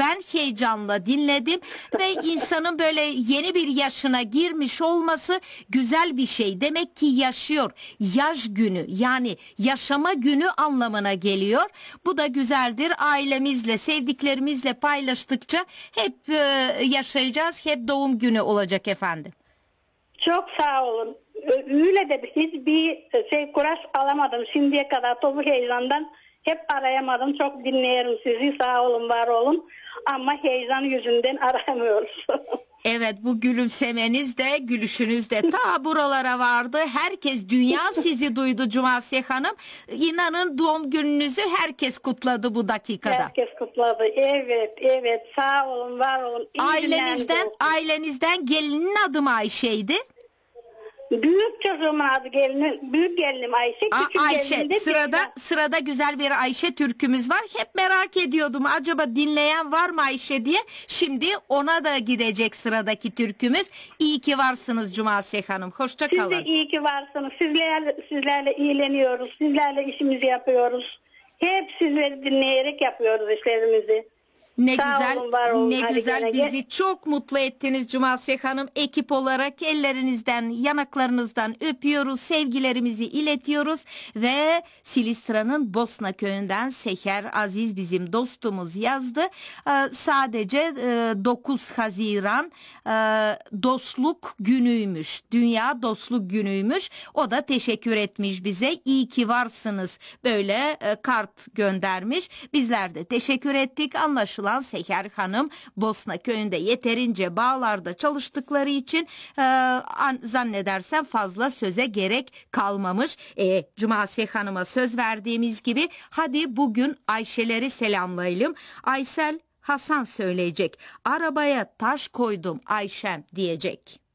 ben heyecanla dinledim ve insanın böyle yeni bir yaşına girmiş olması güzel bir şey. Demek ki yaşıyor. Yaş günü, yani yaşama günü anlamına geliyor. Bu da güzeldir. Ailemizle, sevdiklerimizle paylaştıkça hep yaşayacağız. Hep doğum günü olacak efendim. Çok sağ olun. Öyle de hiçbir kuraş alamadım. Şimdiye kadar bu heyecandan hep arayamadım. Çok dinleyelim sizi. Sağ olun, var olun. Ama heyecan yüzünden aramıyoruz. Evet, bu gülümsemeniz de gülüşünüz de ta buralara vardı. Herkes, dünya sizi duydu Cumasiye Hanım. İnanın doğum gününüzü herkes kutladı bu dakikada. Herkes kutladı. Evet, evet. Sağ olun, var olun. Ailenizden gelinin adı mı Ayşe'ydi? Büyük çocuğumun adı büyük gelinim Ayşe. Küçük Ayşe, gelinim de sırada güzel bir Ayşe türkümüz var. Hep merak ediyordum, acaba dinleyen var mı Ayşe diye. Şimdi ona da gidecek sıradaki türkümüz. İyi ki varsınız Cumasiye Hanım. Hoşça kalın. Siz de iyi ki varsınız. Sizlerle ilgileniyoruz. Sizlerle işimizi yapıyoruz. Hep sizleri dinleyerek yapıyoruz işlerimizi. Ne Sağ güzel, olun, var olun. ne Hadi güzel, gene bizi çok mutlu ettiniz Cumasiye Hanım. Ekip olarak ellerinizden, yanaklarınızdan öpüyoruz, sevgilerimizi iletiyoruz ve Silistra'nın Bosna köyünden Seher Aziz bizim dostumuz yazdı. Sadece 9 Haziran dostluk günüymüş, Dünya Dostluk Günüymüş. O da teşekkür etmiş bize. İyi ki varsınız, böyle kart göndermiş. Bizler de teşekkür ettik. Anlaşılan Seher Hanım Bosna köyünde yeterince bağlarda çalıştıkları için zannedersem fazla söze gerek kalmamış. Cumasiye Hanım'a söz verdiğimiz gibi hadi bugün Ayşeleri selamlayalım. Aysel Hasan söyleyecek. Arabaya taş koydum Ayşem diyecek.